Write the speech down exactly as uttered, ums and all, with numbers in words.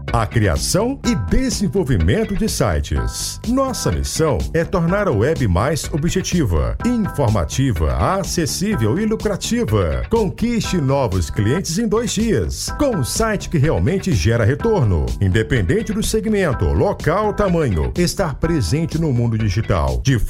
a criação e desenvolvimento de sites. Nossa missão é tornar a web mais objetiva, informativa, acessível e lucrativa. Conquiste novos clientes em dois dias, com um site que realmente gera retorno, independente do segmento, local, tamanho, estar presente no mundo digital. De